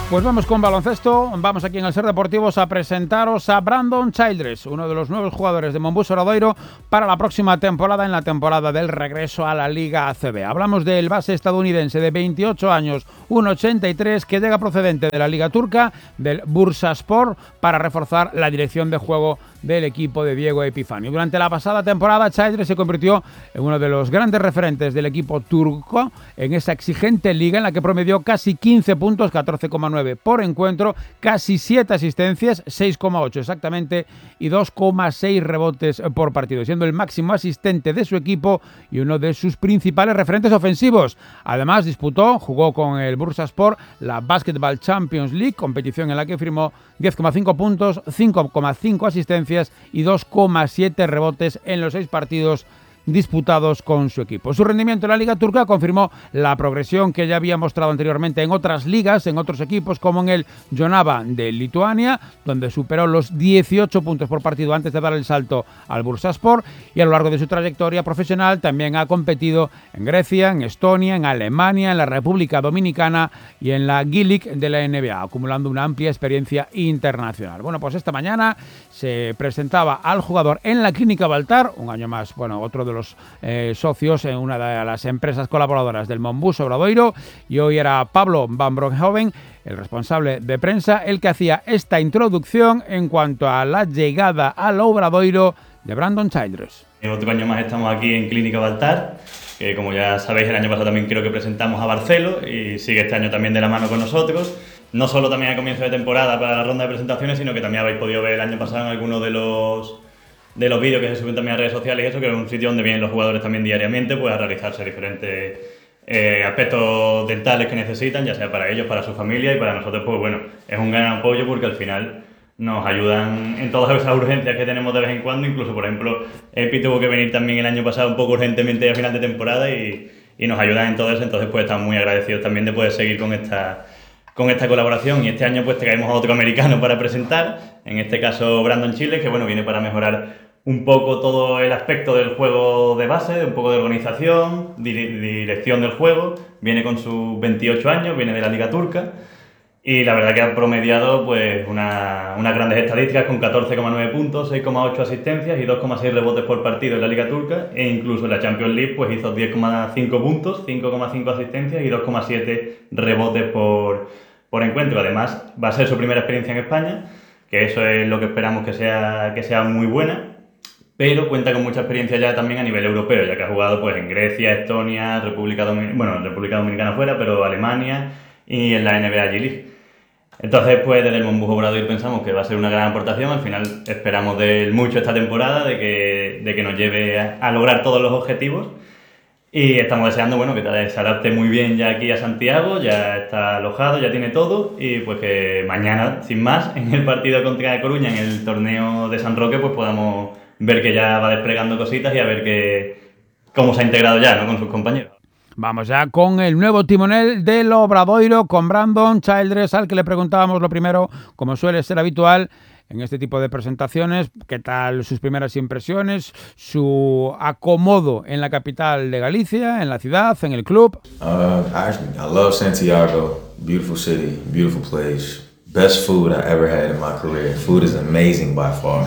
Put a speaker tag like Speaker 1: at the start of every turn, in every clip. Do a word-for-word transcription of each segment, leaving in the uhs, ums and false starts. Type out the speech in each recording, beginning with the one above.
Speaker 1: Pues vamos con baloncesto, vamos aquí en el Ser Deportivos a presentaros a Brandon Childress, uno de los nuevos jugadores de Monbus Obradoiro para la próxima temporada, en la temporada del regreso a la Liga A C B. Hablamos del base estadounidense de veintiocho años, uno ochenta y tres, que llega procedente de la Liga Turca, del Bursaspor, para reforzar la dirección de juego del equipo de Diego Epifanio. Durante la pasada temporada, Childress se convirtió en uno de los grandes referentes del equipo turco en esa exigente liga en la que promedió casi quince puntos, catorce coma nueve por encuentro, casi siete asistencias, seis coma ocho exactamente, y dos coma seis rebotes por partido, siendo el máximo asistente de su equipo y uno de sus principales referentes ofensivos. Además, disputó, jugó con el Bursaspor la Basketball Champions League, competición en la que firmó diez coma cinco puntos, cinco coma cinco asistencias y dos coma siete rebotes en los seis partidos disputados con su equipo. Su rendimiento en la Liga Turca confirmó la progresión que ya había mostrado anteriormente en otras ligas, en otros equipos, como en el Jonava de Lituania, donde superó los dieciocho puntos por partido antes de dar el salto al Bursaspor, y a lo largo de su trayectoria profesional también ha competido en Grecia, en Estonia, en Alemania, en la República Dominicana y en la G-League de la N B A, acumulando una amplia experiencia internacional. Bueno, pues esta mañana se presentaba al jugador en la Clínica Baltar, un año más, bueno, otro de los eh, socios en una de las empresas colaboradoras del Monbus Obradoiro, y hoy era Pablo Van Broekhoven, el responsable de prensa, el que hacía esta introducción en cuanto a la llegada al Obradoiro de Brandon Childress.
Speaker 2: Otro año más estamos aquí en Clínica Baltar, que como ya sabéis el año pasado también creo que presentamos a Barcelo y sigue este año también de la mano con nosotros. No solo también a comienzo de temporada para la ronda de presentaciones, sino que también habéis podido ver el año pasado en algunos de los de los vídeos que se suben también a redes sociales y eso, que es un sitio donde vienen los jugadores también diariamente pues a realizarse diferentes eh, aspectos dentales que necesitan, ya sea para ellos, para su familia, y para nosotros pues bueno, es un gran apoyo porque al final nos ayudan en todas esas urgencias que tenemos de vez en cuando. Incluso, por ejemplo, Epi tuvo que venir también el año pasado un poco urgentemente a final de temporada y, y nos ayudan en todo eso, entonces pues estamos muy agradecidos también de poder seguir con esta con esta colaboración. Y este año pues traemos a otro americano para presentar, en este caso Brandon Childress, que bueno, viene para mejorar un poco todo el aspecto del juego de base, un poco de organización, di dirección del juego. Viene con sus veintiocho años, viene de la Liga Turca y la verdad que ha promediado pues una, unas grandes estadísticas con catorce coma nueve puntos, seis coma ocho asistencias y dos coma seis rebotes por partido en la Liga Turca, e incluso en la Champions League pues hizo diez coma cinco puntos, cinco coma cinco asistencias y dos coma siete rebotes por, por encuentro. Además va a ser su primera experiencia en España, que eso es lo que esperamos que sea, que sea muy buena, pero cuenta con mucha experiencia ya también a nivel europeo, ya que ha jugado pues en Grecia, Estonia, República Dominicana, bueno, República Dominicana fuera, pero Alemania y en la N B A G-League. Entonces, pues desde el Monbus Obradoiro pensamos que va a ser una gran aportación. Al final esperamos de él mucho esta temporada, de que, de que nos lleve a, a lograr todos los objetivos, y estamos deseando bueno, que se adapte muy bien ya aquí a Santiago, ya está alojado, ya tiene todo, y pues que mañana, sin más, en el partido contra Coruña, en el torneo de San Roque, pues podamos ver que ya va desplegando cositas y a ver que, cómo se ha integrado ya, ¿no?, con sus compañeros.
Speaker 1: Vamos ya con el nuevo timonel del Obradoiro, con Brandon Childress, al que le preguntábamos lo primero, como suele ser habitual en este tipo de presentaciones, qué tal sus primeras impresiones, su acomodo en la capital de Galicia, en la ciudad, en el club.
Speaker 3: Uh, I, I love Santiago, beautiful city, beautiful place. Best food I ever had in my career. Food is amazing by far.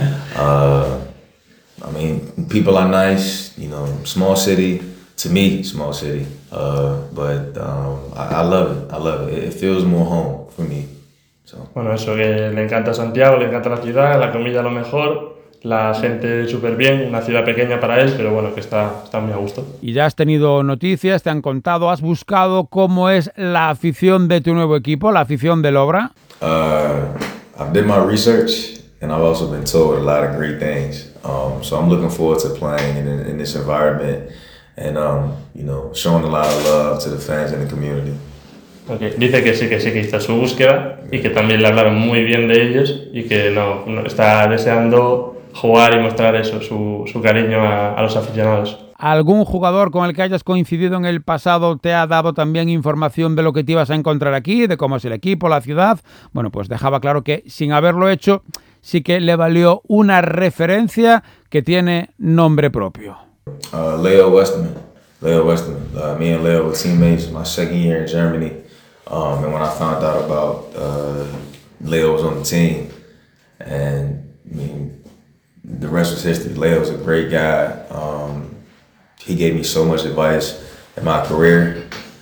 Speaker 3: Uh, I mean, people are nice, you know, small city, to me, small city. Uh, but um, I, I love it, I love it. It feels more home for me. So.
Speaker 4: Bueno, eso, que le encanta Santiago, le encanta la ciudad, la comida lo mejor, la gente súper bien, una ciudad pequeña para él, pero bueno, que está, está muy a gusto.
Speaker 1: Y ya has tenido noticias, te han contado, has buscado cómo es la afición de tu nuevo equipo, la afición del Obra.
Speaker 3: Uh, I've did my research and I've also been told a lot of great things. Um, so I'm looking forward to playing in, in this environment and um, you know, showing a lot of love to the fans and the community.
Speaker 4: Okay. Dice que sí, que sí que hizo su búsqueda y que también le hablaron muy bien de ellos y que no, no está deseando jugar y mostrar eso, su, su cariño a, a los aficionados.
Speaker 1: ¿Algún jugador con el que hayas coincidido en el pasado te ha dado también información de lo que te ibas a encontrar aquí, de cómo es el equipo, la ciudad? Bueno, pues dejaba claro que sin haberlo hecho sí que le valió una referencia que tiene nombre propio.
Speaker 3: Uh, Leo Westerman. Leo Westerman. Uh, me and Leo were teammates my second year in Germany. Um, and when I found out about uh, Leo was on the team, and I mean, the rest was history. Leo's a great guy. Um, he gave me so much advice in my career,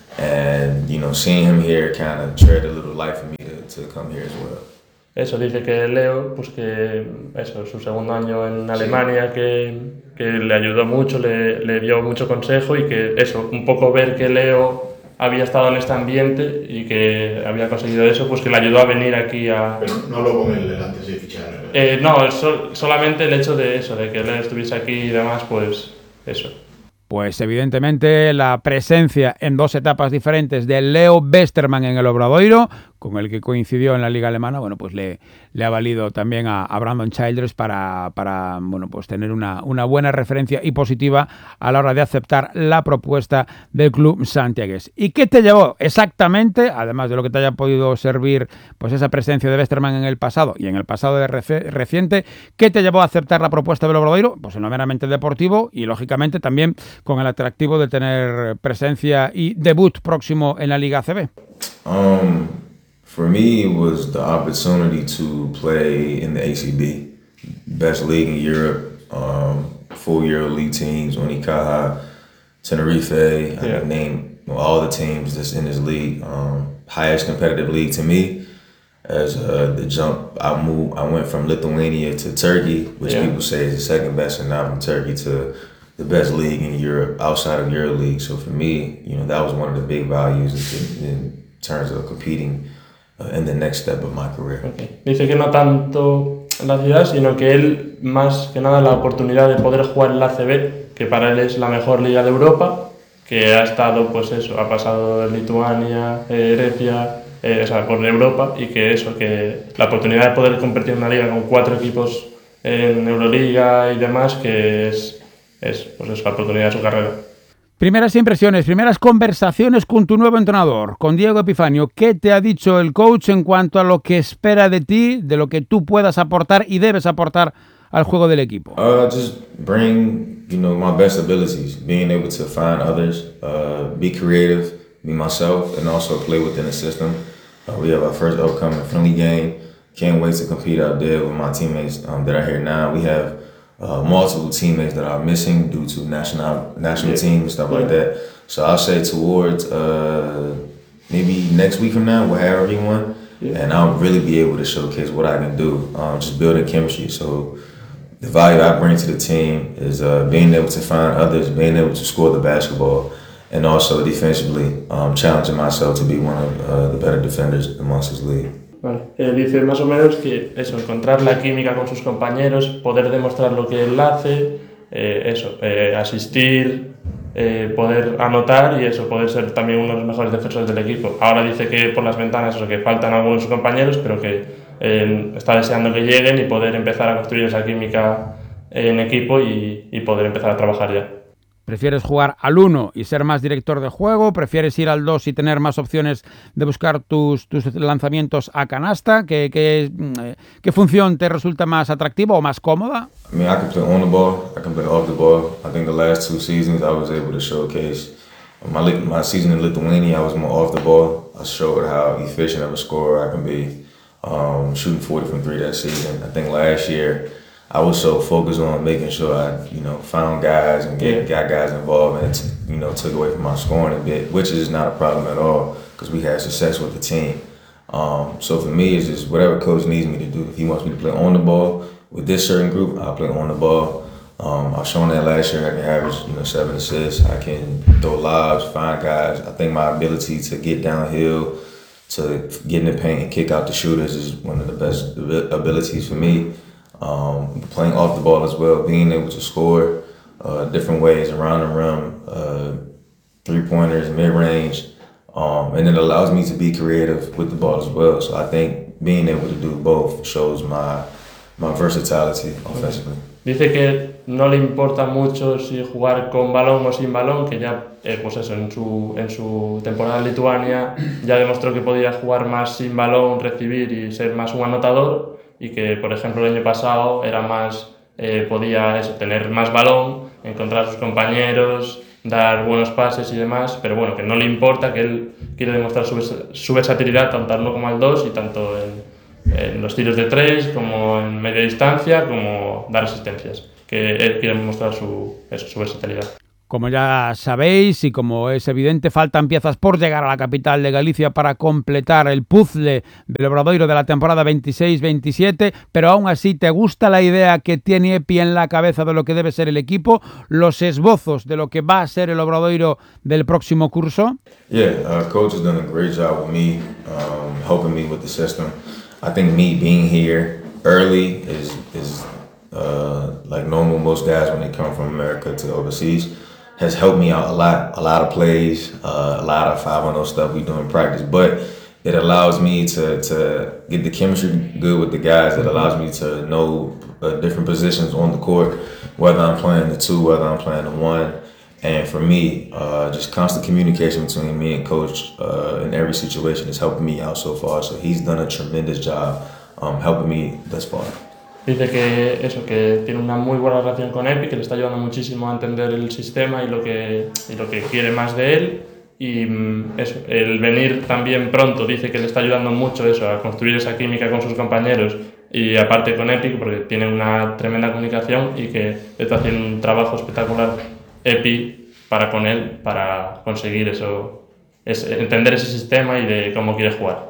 Speaker 3: and you know, seeing him here kind of tread a little light for me to, to come here as well.
Speaker 4: Eso, dice que Leo, pues que eso, su segundo año en Alemania, que, que le ayudó mucho, le, le dio mucho consejo y que eso, un poco ver que Leo había estado en este ambiente y que había conseguido eso, pues que le ayudó a venir aquí a...
Speaker 5: Pero no habló con él antes de fichar.
Speaker 4: Eh, no, so, solamente el hecho de eso, de que Leo estuviese aquí y demás, pues eso.
Speaker 1: Pues evidentemente la presencia en dos etapas diferentes de Leo Westermann en el Obradoiro, con el que coincidió en la Liga Alemana, bueno, pues le, le ha valido también a, a Brandon Childress para, para bueno, pues tener una, una buena referencia y positiva a la hora de aceptar la propuesta del club santiagués. ¿Y qué te llevó exactamente, además de lo que te haya podido servir pues esa presencia de Westermann en el pasado y en el pasado de reci- reciente, qué te llevó a aceptar la propuesta del Obradoiro? Pues en lo meramente deportivo y lógicamente también con el atractivo de tener presencia y debut próximo en la Liga A C B.
Speaker 3: Um, for me, it was the opportunity to play in the A C B, best league in Europe, um, full-year elite teams, Unicaja, Tenerife. Yeah. I can name all the teams that's in this league. Um, highest competitive league to me. As uh, the jump, I moved. I went from Lithuania to Turkey, which yeah. people say is the second best, and now from Turkey to the best league in Europe outside of EuroLeague. So for me, you know, that was one of the big values in, in terms of competing uh, in the next step of my career.
Speaker 4: Okay. Dice que no tanto la ciudad, sino que él más que nada la oportunidad de poder jugar en la A C B, que para él es la mejor liga de Europa, que ha estado, pues eso, ha pasado en Lituania, eh, Grecia, eh, o sea, por Europa, y que eso, que la oportunidad de poder competir en una liga con cuatro equipos en Euroliga y demás, que es es pues es la oportunidad de su carrera.
Speaker 1: Primeras impresiones, primeras conversaciones con tu nuevo entrenador, con Diego Epifanio. ¿Qué te ha dicho el coach en cuanto a lo que espera de ti, de lo que tú puedas aportar y debes aportar al juego del equipo?
Speaker 3: Uh, just bring, you know, my best abilities, being able to find others, uh, be creative, be myself, and also play within the system. Uh, we have our first upcoming friendly game. Can't wait to compete out there with my teammates um, that are here now. We have Uh, multiple teammates that are missing due to national national yeah. teams and stuff yeah. like that. So I'll say towards uh, maybe next week from now we'll have everyone, yeah. and I'll really be able to showcase what I can do. Um, just building chemistry. So the value I bring to the team is uh, being able to find others, being able to score the basketball, and also defensively um, challenging myself to be one of uh, the better defenders amongst this league.
Speaker 4: Vale. Eh, dice más o menos que eso, encontrar la química con sus compañeros, poder demostrar lo que él hace, eh, eso, eh, asistir, eh, poder anotar y eso, poder ser también uno de los mejores defensores del equipo. Ahora dice que por las ventanas eso, que faltan algunos de sus compañeros, pero que eh, está deseando que lleguen y poder empezar a construir esa química en equipo y, y poder empezar a trabajar ya.
Speaker 1: ¿Prefieres jugar al uno y ser más director de juego? ¿Prefieres ir al dos y tener más opciones de buscar tus, tus lanzamientos a canasta? ¿Qué, qué, ¿Qué función te resulta más atractiva o más cómoda?
Speaker 3: I mean, I can play on the ball, I can play off the ball. I think the last two seasons I was able to showcase my my season in Lithuania. I was more off the ball. I showed how efficient of a scorer I can be, um, shooting forty from three that season. I think last year I was so focused on making sure I, you know, found guys and get, got guys involved, and it, you know, took away from my scoring a bit, which is not a problem at all because we had success with the team. Um, so for me, it's just whatever coach needs me to do. If he wants me to play on the ball with this certain group, I'll play on the ball. Um, I've shown that last year I can average, you know, seven assists. I can throw lobs, find guys. I think my ability to get downhill, to get in the paint and kick out the shooters is one of the best abilities for me. Um, playing off the ball as well, being able to score uh, different ways around the rim, uh, three-pointers, mid-range, um, and it allows me to be creative with the ball as well. So I think being able to do both shows my, my versatility offensively.
Speaker 4: Dice que no le importa mucho si jugar con balón o sin balón, que ya eh, pues eso, en, su, en su temporada en Lituania ya demostró que podía jugar más sin balón, recibir y ser más un anotador, y que por ejemplo el año pasado era más, eh, podía eso, tener más balón, encontrar a sus compañeros, dar buenos pases y demás, pero bueno, que no le importa, que él quiere demostrar su, su versatilidad tanto al uno como al dos y tanto en, en los tiros de tres como en media distancia como dar asistencias, que él quiere mostrar su, eso, su versatilidad.
Speaker 1: Como ya sabéis y como es evidente, faltan piezas por llegar a la capital de Galicia para completar el puzzle del Obradoiro de la temporada veintiséis veintisiete, pero aún así, ¿te gusta la idea que tiene Epi en la cabeza de lo que debe ser el equipo? ¿Los esbozos de lo que va a ser el Obradoiro del próximo curso?
Speaker 3: Yeah, uh, coach has done a great job with me, um, helping me with the system. I think me being here early is, is uh, like normal most guys when they come from America to overseas. Has helped me out a lot, a lot of plays, uh, a lot of five on oh stuff we do in practice, but it allows me to, to get the chemistry good with the guys. It allows me to know uh, different positions on the court, whether I'm playing the two, whether I'm playing the one. And for me, uh, just constant communication between me and coach uh, in every situation is helping me out so far. So he's done a tremendous job um, helping me thus far.
Speaker 4: Dice que eso, que tiene una muy buena relación con Epi, que le está ayudando muchísimo a entender el sistema y lo que, y lo que quiere más de él. Y eso, el venir también pronto dice que le está ayudando mucho eso, a construir esa química con sus compañeros y aparte con Epi, porque tiene una tremenda comunicación y que está haciendo un trabajo espectacular Epi para con él, para conseguir eso, es, entender ese sistema y de cómo quiere jugar.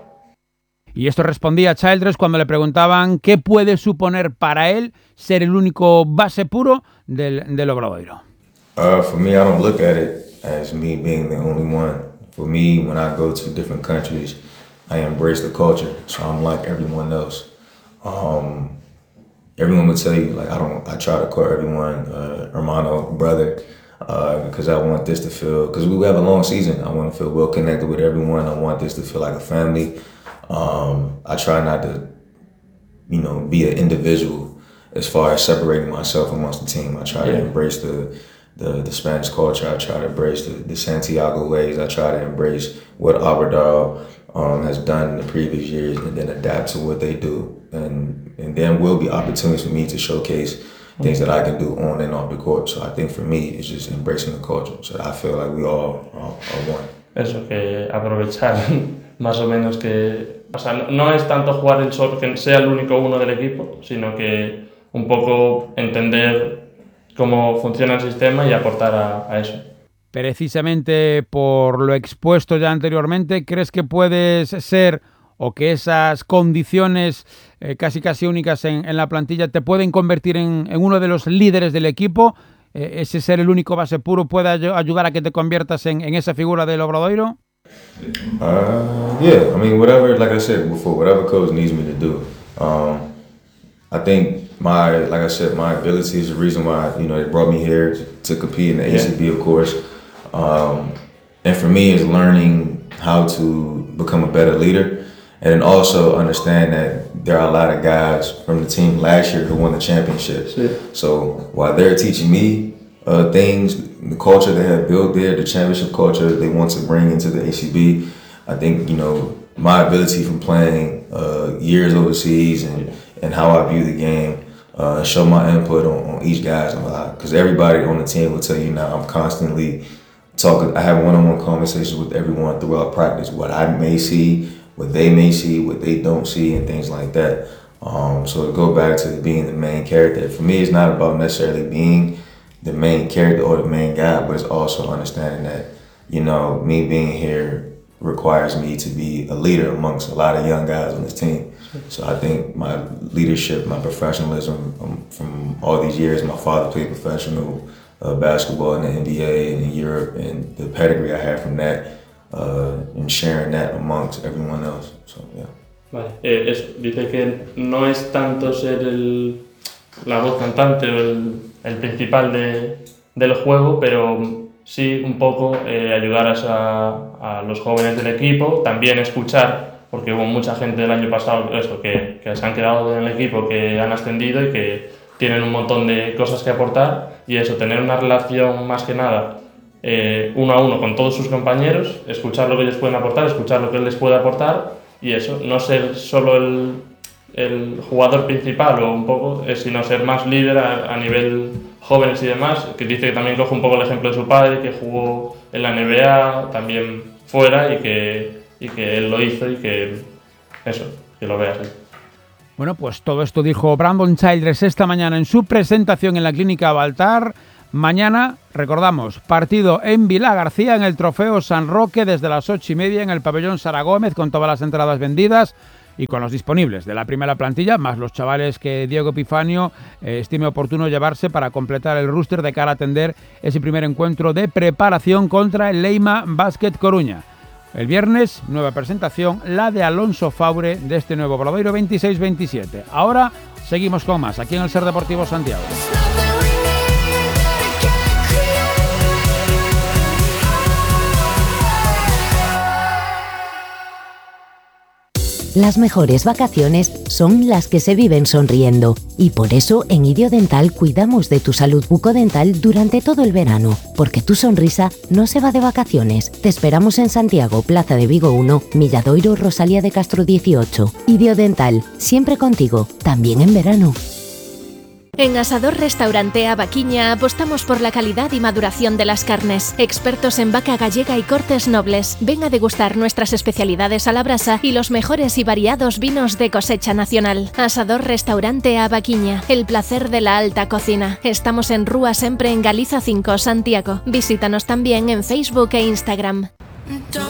Speaker 1: Y esto respondía Childress cuando le preguntaban qué puede suponer para él ser el único base puro del, del Obradoiro.
Speaker 3: Uh, for me, I don't look at it as me being the only one. For me, when I go to different countries, I embrace the culture, so I'm like everyone else. Um, everyone would tell you, like, I don't, I try to call everyone uh, hermano, brother, uh, because I want this to feel, because we have a long season. I want to feel well connected with everyone. I want this to feel like a family. Um, I try not to, you know, be an individual as far as separating myself amongst the team. I try yeah. to embrace the, the the Spanish culture. I try to embrace the, the Santiago ways. I try to embrace what Obradoiro um, has done in the previous years and then adapt to what they do. And and then will be opportunities for me to showcase things that I can do on and off the court. So I think for me, it's just embracing the culture. So I feel like we all are, are one.
Speaker 4: Eso, que aprovechar más o menos que... O sea, no, no es tanto jugar el solo, que sea el único uno del equipo, sino que un poco entender cómo funciona el sistema y aportar a, a eso.
Speaker 1: Precisamente por lo expuesto ya anteriormente, ¿crees que puedes ser o que esas condiciones eh, casi casi únicas en, en la plantilla te pueden convertir en, en uno de los líderes del equipo? Eh, ¿Ese ser el único base puro puede ay- ayudar a que te conviertas en, en esa figura del Obradoiro?
Speaker 3: Uh, yeah, I mean, whatever, like I said before, whatever coach needs me to do. Um, I think my, like I said, my ability is the reason why, you know, they brought me here to, to compete in the yeah. A C B, of course. Um, and for me, it's learning how to become a better leader. And then also understand that there are a lot of guys from the team last year who won the championships. Yeah. So while they're teaching me uh, things, the culture they have built there, the championship culture they want to bring into the A C B, I think, you know, my ability from playing uh, years overseas and, and how I view the game, uh, show my input on, on each guy's life. Because everybody on the team will tell you now I'm constantly talking, I have one-on-one conversations with everyone throughout practice, what I may see, what they may see, what they don't see, and things like that. Um, so to go back to being the main character, for me, it's not about necessarily being the main character or the main guy, but it's also understanding that, you know, me being here requires me to be a leader amongst a lot of young guys on this team. So I think my leadership, my professionalism um, from all these years, my father played professional uh, basketball in the N B A and in Europe, and the pedigree I have from that, Uh, and sharing that amongst everyone else. So, yeah.
Speaker 4: Vale, eh, eso, dice que no es tanto ser el, la voz cantante o el, el principal de, del juego, pero sí un poco eh, ayudar a, a los jóvenes del equipo, también escuchar, porque hubo mucha gente del año pasado eso, que, que se han quedado en el equipo, que han ascendido y que tienen un montón de cosas que aportar, y eso, tener una relación más que nada Eh, uno a uno con todos sus compañeros, escuchar lo que ellos pueden aportar, escuchar lo que él les puede aportar y eso, no ser solo el, el jugador principal o un poco, eh, sino ser más líder a, a nivel jóvenes y demás, que dice que también coge un poco el ejemplo de su padre, que jugó en la N B A, también fuera y que, y que él lo hizo y que eso, que lo veas así.
Speaker 1: Bueno, pues todo esto dijo Brandon Childress esta mañana en su presentación en la Clínica Baltar. Mañana, recordamos, partido en Vilagarcía en el Trofeo San Roque desde las ocho y media en el pabellón Sara Gómez con todas las entradas vendidas y con los disponibles de la primera plantilla, más los chavales que Diego Epifanio eh, estime oportuno llevarse para completar el roster de cara a atender ese primer encuentro de preparación contra el Leima Basket Coruña. El viernes, nueva presentación, la de Alonso Faure de este nuevo Obradoiro veintiséis veintisiete. Ahora seguimos con más aquí en el Ser Deportivo Santiago.
Speaker 6: Las mejores vacaciones son las que se viven sonriendo y por eso en Idiodental cuidamos de tu salud bucodental durante todo el verano, porque tu sonrisa no se va de vacaciones. Te esperamos en Santiago, Plaza de Vigo uno, Milladoiro, Rosalía de Castro dieciocho. Idiodental, siempre contigo, también en verano.
Speaker 7: En Asador Restaurante Avaquiña apostamos por la calidad y maduración de las carnes. Expertos en vaca gallega y cortes nobles. Ven a degustar nuestras especialidades a la brasa y los mejores y variados vinos de cosecha nacional. Asador Restaurante Avaquiña, el placer de la alta cocina. Estamos en Rúa Sempre en Galiza cinco, Santiago. Visítanos también en Facebook e Instagram.